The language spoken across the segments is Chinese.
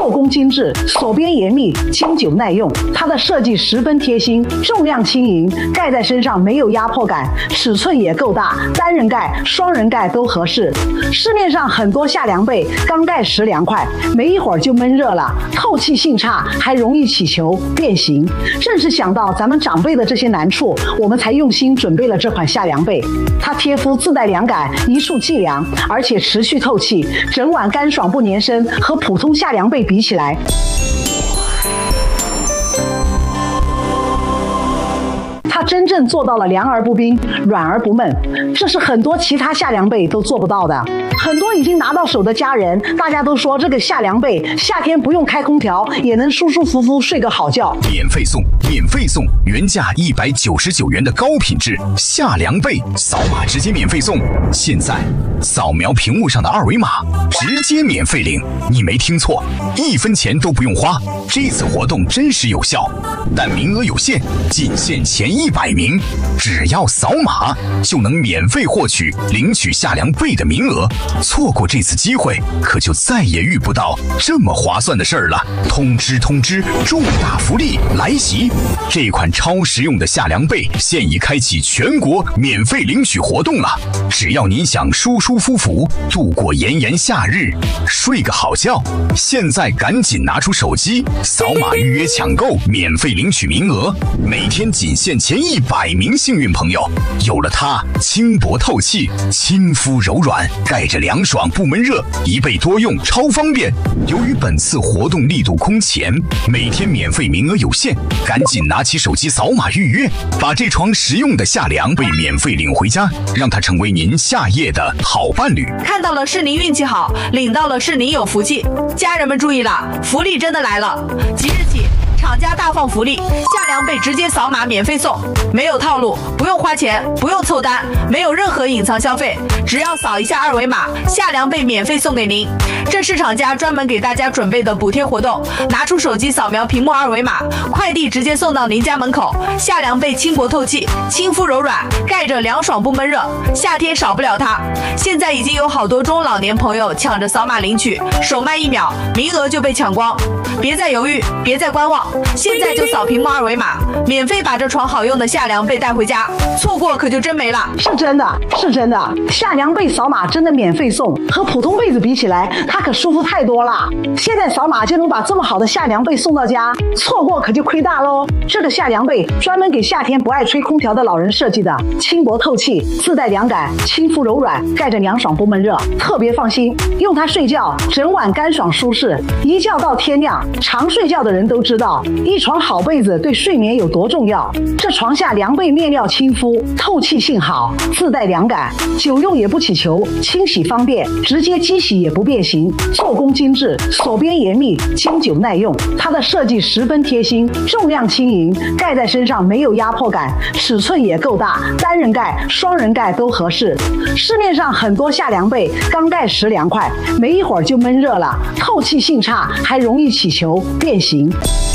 做工精致，锁边严密，经久耐用。它的设计十分贴心，重量轻盈，盖在身上没有压迫感，尺寸也够大，单人盖、双人盖都合适。市面上很多夏凉被刚盖时凉快，没一会儿就闷热了，透气性差，还容易起球变形。正是想到咱们长辈的这些难处，我们才用心准备了这款夏凉被。它贴肤自带凉感，一触即凉，而且持续透气，整晚干爽不粘身。和普通夏凉被比起来，它真正做到了凉而不冰，软而不闷，这是很多其他夏凉被都做不到的。很多已经拿到手的家人，大家都说这个夏凉被夏天不用开空调也能舒舒服服睡个好觉。 免费送，原价199元的高品质夏凉被，扫码直接免费送。现在扫描屏幕上的二维码，直接免费领。你没听错，1分钱都不用花。这次活动真实有效，但名额有限，仅限前100名。只要扫码就能免费获取领取夏凉被的名额。错过这次机会，可就再也遇不到这么划算的事儿了。通知，重大福利来袭！这款超实用的夏凉被现已开启全国免费领取活动了。只要您想舒舒服服度过炎炎夏日，睡个好觉，现在赶紧拿出手机，扫码预约抢购，免费领取名额。每天仅限前100名幸运朋友。有了它，轻薄透气，亲肤柔软，盖着凉爽不闷热，一被多用，超方便。由于本次活动力度空前，每天免费名额有限，赶紧拿起手机扫码预约，把这床实用的夏凉被免费领回家，让它成为您夏夜的好伴侣。 看到了是您运气好，领到了是您有福气。家人们注意了，福利真的来了！即日起，厂家大放福利，夏凉被直接扫码免费送，没有套路，不用花钱，不用凑单，没有任何隐藏消费，只要扫一下二维码，夏凉被免费送给您。这是厂家专门给大家准备的补贴活动，拿出手机扫描屏幕二维码，快递直接送到您家门口。夏凉被轻薄透气，亲肤柔软，盖着凉爽不闷热，夏天少不了它。现在已经有好多中老年朋友抢着扫码领取，手慢1秒，名额就被抢光。别再犹豫，别再观望，现在就扫屏幕二维码，免费把这床好用的夏凉被带回家，错过可就真没了。 是真的，夏凉被扫码真的免费送，和普通被子比起来，它可舒服太多了。现在扫码就能把这么好的夏凉被送到家，错过可就亏大喽。这个夏凉被专门给夏天不爱吹空调的老人设计的，轻薄透气，自带凉感，亲肤柔软，盖着凉爽不闷热，特别放心。用它睡觉，整晚干爽舒适，一觉到天亮。常睡觉的人都知道，一床好被子对睡眠有多重要。这床下凉被面料亲肤，透气性好，自带凉感，久用也不起球，清洗方便，直接机洗也不变形，做工精致，锁边严密，经久耐用。它的设计十分贴心，重量轻盈，盖在身上没有压迫感，尺寸也够大，单人盖、双人盖都合适。市面上很多夏凉被刚盖时凉快，没一会儿就闷热了，透气性差，还容易起球变形。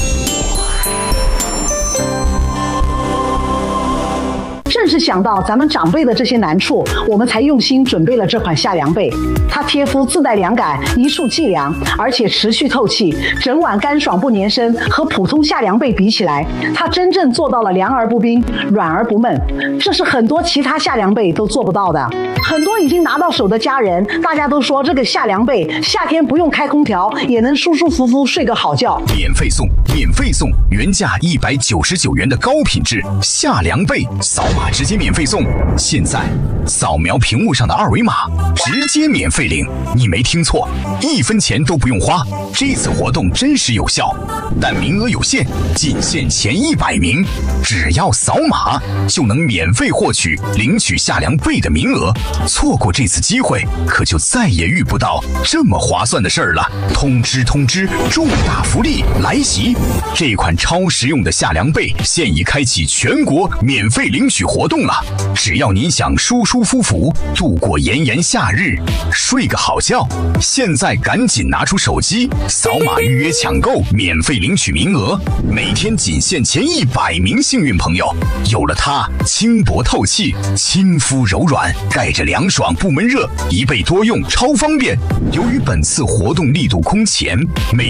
正是想到咱们长辈的这些难处，我们才用心准备了这款夏凉被。它贴肤自带凉感，一触即凉，而且持续透气，整晚干爽不粘身。和普通夏凉被比起来，它真正做到了凉而不冰，软而不闷，这是很多其他夏凉被都做不到的。很多已经拿到手的家人，大家都说这个夏凉被夏天不用开空调也能舒舒服服睡个好觉。 免费送，原价199元的高品质夏凉被，扫码直接免费送。现在扫描屏幕上的二维码，直接免费领。你没听错，1分钱都不用花。这次活动真实有效，但名额有限，仅限前100名。只要扫码就能免费获取领取夏凉被的名额。错过这次机会，可就再也遇不到这么划算的事儿了。通知，重大福利来袭！这款超实用的夏凉被现已开启全国免费领取活动了。只要您想舒舒服服度过炎炎夏日，睡个好觉，现在赶紧拿出手机，扫码预约抢购，免费领取名额。每天仅限前100名幸运朋友。有了它，轻薄透气，亲肤柔软，盖着凉爽不闷热，一被多用，超方便。由于本次活动力度空前，每